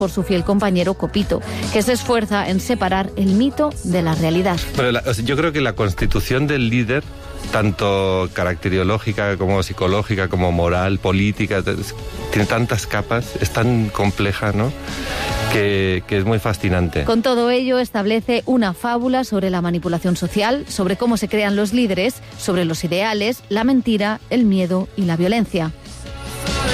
por su fiel compañero Copito, que se esfuerza en separar el mito de la realidad. Bueno, yo creo que la constitución del líder, tanto caracteriológica como psicológica, como moral, política, tiene tantas capas, es tan compleja, ¿no?, que es muy fascinante. Con todo ello, establece una fábula sobre la manipulación social, sobre cómo se crean los líderes, sobre los ideales, la mentira, el miedo y la violencia.